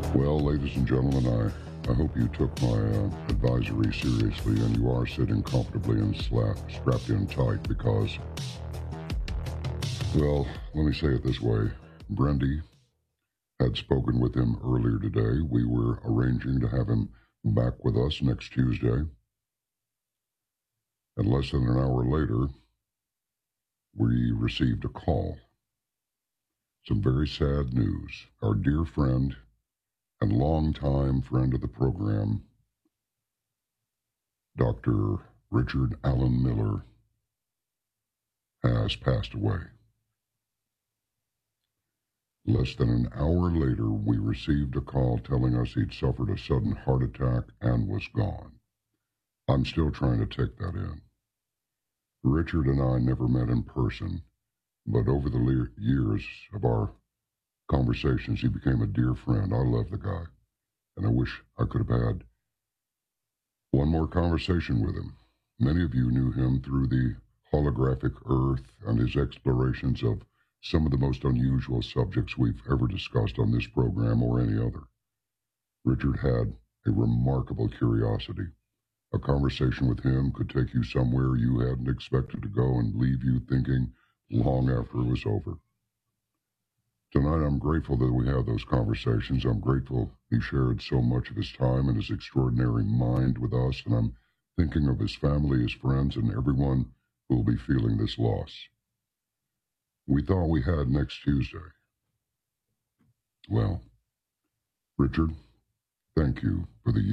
Well, ladies and gentlemen, I hope you took my advisory seriously and you are sitting comfortably and strapped in tight because, well, let me say it this way. Brendy had spoken with him earlier today. We were arranging to have him back with us next Tuesday. And less than an hour later, we received a call. Some very sad news. Our dear friend and longtime friend of the program, Dr. Richard Allen Miller, has passed away. Less than an hour later, we received a call telling us he'd suffered a sudden heart attack and was gone. I'm still trying to take that in. Richard and I never met in person, but over the years of our conversations, he became a dear friend. I love the guy, and I wish I could have had one more conversation with him. Many of you knew him through the holographic Earth and his explorations of some of the most unusual subjects we've ever discussed on this program or any other. Richard had a remarkable curiosity. A conversation with him could take you somewhere you hadn't expected to go and leave you thinking long after it was over. Tonight, I'm grateful that we have those conversations. I'm grateful he shared so much of his time and his extraordinary mind with us, and I'm thinking of his family, his friends, and everyone who will be feeling this loss. We thought we had next Tuesday. Well, Richard, thank you for the